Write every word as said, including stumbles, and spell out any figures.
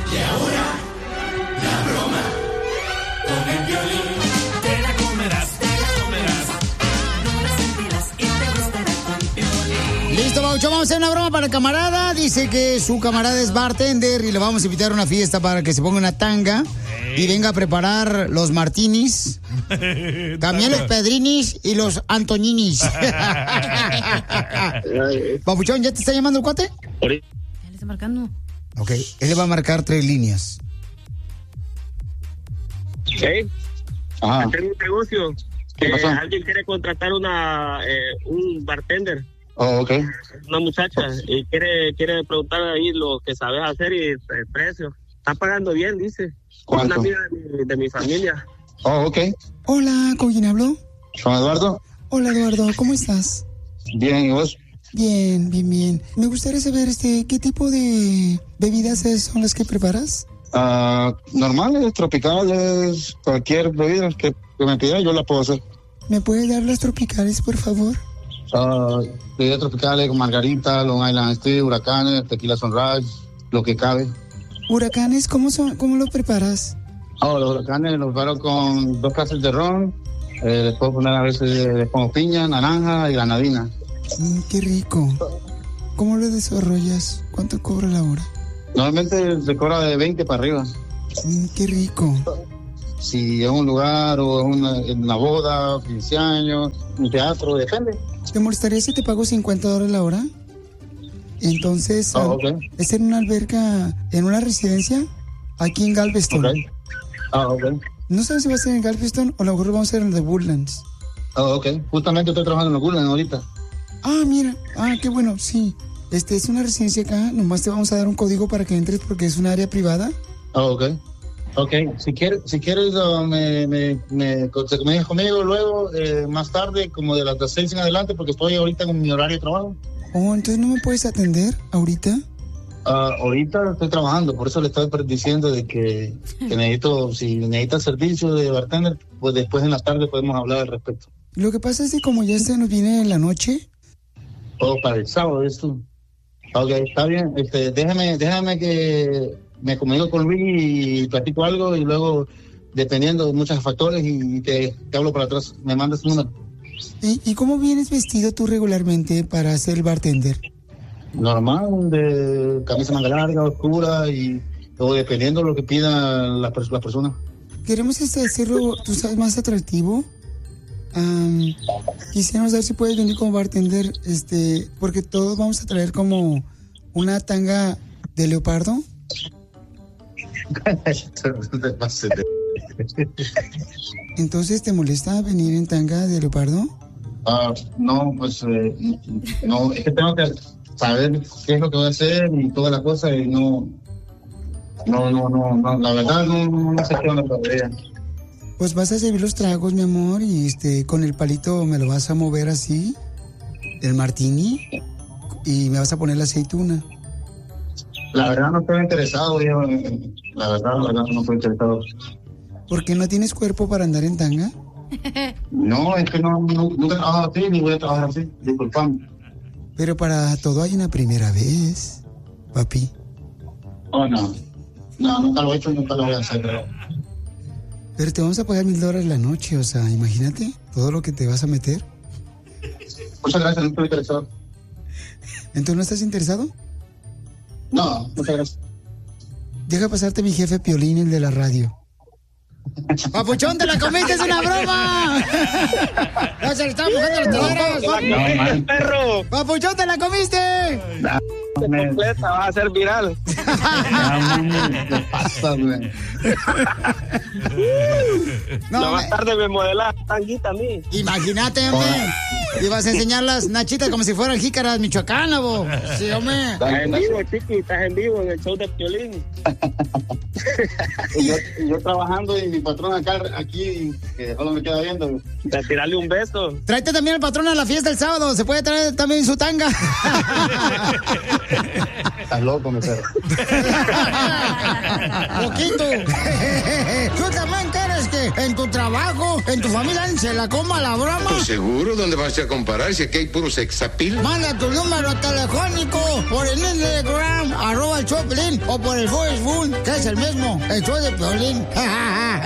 Y ahora, la broma con el Piolín. Te la comerás, te la comerás. No la sentirás y te gustará con Piolín. Listo, Baucho, vamos a hacer una broma para el camarada. Dice que su camarada es bartender y le vamos a invitar a una fiesta para que se ponga una tanga y venga a preparar los martinis, también los pedrinis y los antoninis. Papuchón, ¿ya te está llamando el cuate? Ya le está marcando. Ok, él le va a marcar tres líneas. ¿Sí? Ajá. Tengo un negocio. ¿Qué Eh, pasó? alguien quiere contratar una eh, un bartender. Oh, ok. Una muchacha. Y quiere quiere preguntar ahí lo que sabes hacer y el precio. Está pagando bien, dice. ¿Cuánto? Una amiga de mi, de mi familia. Oh, ok. Hola, ¿con quién hablo? ¿Con Eduardo? Hola, Eduardo, ¿cómo estás? Bien, ¿y vos? Bien, bien, bien. Me gustaría saber, este, ¿qué tipo de bebidas es- son las que preparas? Ah, normales, tropicales, cualquier bebida que, que me pida, yo la puedo hacer. ¿Me puedes dar las tropicales, por favor? Ah, bebidas tropicales con margarita, Long Island Steel, huracanes, tequila sunrise, lo que cabe. Huracanes, ¿cómo son, cómo los preparas? Ah, los huracanes los preparo con dos clases de ron, eh, les puedo poner a veces, les pongo piña, naranja y granadina. Mm, qué rico. ¿Cómo lo desarrollas? ¿Cuánto cobra la hora? Normalmente se cobra de veinte para arriba. Mm, qué rico. Si es un lugar o una, en una boda, quince años, un teatro, depende. ¿Te molestaría si te pago cincuenta dólares la hora? Entonces, Ah, ah, ok. es en una alberca, en una residencia, aquí en Galveston. Ok. Ah, ok. No sé si va a ser en Galveston o a lo mejor lo vamos a hacer en The Woodlands. Ah, ok. Justamente estoy trabajando en los Gulen ahorita. Ah, mira. Ah, qué bueno, sí. Este es una residencia acá. Nomás te vamos a dar un código para que entres porque es un área privada. Ah, ok. Ok, si quieres, si quieres uh, me, me, me, te comunicas conmigo luego, eh, más tarde, como de las seis en adelante, porque estoy ahorita en mi horario de trabajo. Oh, entonces no me puedes atender ahorita. Ah, ahorita estoy trabajando, por eso le estoy diciendo de que, que necesito, si necesitas servicio de bartender, pues después en la tarde podemos hablar al respecto. Lo que pasa es que como ya se nos viene en la noche. Oh, para el sábado, esto. Ok, está bien. Este, déjame, déjame que me comunico con Luis y platico algo y luego, dependiendo de muchos factores, y te, te hablo para atrás. Me mandas un número. ¿Y, ¿Y cómo vienes vestido tú regularmente para ser bartender? Normal, de camisa manga larga, oscura, y o dependiendo de lo que pidan las pers- las personas. Queremos este, hacerlo, tú sabes, más atractivo. Am, quisiéramos saber si puedes venir como bartender, este, porque todos vamos a traer como una tanga de leopardo. Entonces, ¿te molesta venir en tanga de leopardo? Ah, no, pues eh, no, es que tengo que saber qué es lo que voy a hacer y toda la cosa y no, no, no, no, no la verdad no, no, no sé qué onda todavía. Pues vas a servir los tragos, mi amor, y este, con el palito me lo vas a mover así, el martini, y me vas a poner la aceituna. La verdad no estoy interesado, yo, eh, la verdad, la verdad no estoy interesado. ¿Por qué no tienes cuerpo para andar en tanga? No, es que no, no- nunca he trabajado así ni voy a trabajar así, disculpame. Pero para todo hay una primera vez, papi. Oh, no, no, nunca lo he hecho, nunca lo voy a hacer, pero... Pero te vamos a pagar mil dólares la noche, o sea, imagínate todo lo que te vas a meter. Muchas gracias, no estoy interesado. ¿Entonces no estás interesado? No, muchas gracias. Deja pasarte mi jefe Piolín, el de la radio. ¡Papuchón, te la comiste! ¡Es una broma! ¡No se le están mojando los toreros! ¡La comiste, perro! ¡Papuchón, te la comiste! Completa, va a ser viral. ¿Qué pasa, güey? No, más tarde me modelas tanguita a mí. Imagínate, hombre. Ibas a enseñar las nachitas como si fueran jícaras michoacanas, bo. Sí, hombre. Estás en vivo, chiqui, estás en vivo en el show de Piolín. Y yo, y yo trabajando y mi patrón acá, aquí, que solo me queda viendo. De tirarle un beso. Tráete también al patrón a la fiesta el sábado. Se puede traer también su tanga. Estás loco, mi perro. Poquito. Tú también quieres que que en tu trabajo, en tu familia, se la coma la broma. Pues seguro, ¿dónde vas a comparar si aquí hay puro sexapil? Manda tu número telefónico por el Instagram, arroba el show de Piolín, o por el Facebook, que es el mismo, el show de Piolín.